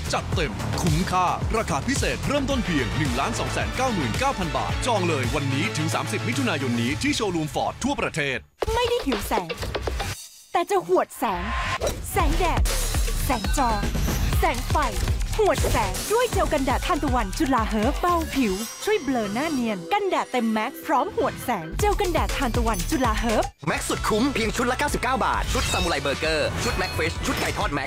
จัดเต็มคุ้มค่าราคาพิเศษเริ่มต้นเพียง 1,299,000 บาทจองเลยวันนี้ถึง 30 มิถุนายนนี้ที่โชว์รูมฟอร์ดทั่วประเทศไม่ได้หิวแสงแต่จะหวดแสงแสงแดดแสงจอแสงไฟหวดแสงด้วยเจลกันแดดทานตะวันจุฬาเฮิร์บเบาผิวช่วยเบลอหน้าเนียนกันแดดเต็มแม็กซ์พร้อมหวดแสงเจลกันแดดทานตะวันจุฬาเฮิร์บแม็กสุดคุ้มเพียงชุดละ99 บาทชุดซามูไรเบอร์เกอร์ชุดแม็กฟิชชุดไก่ทอดแม็ก